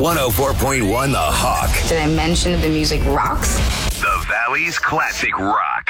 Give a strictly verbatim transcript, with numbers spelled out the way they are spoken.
one oh four point one The Hawk. Did I mention that the music rocks? The Valley's classic rock.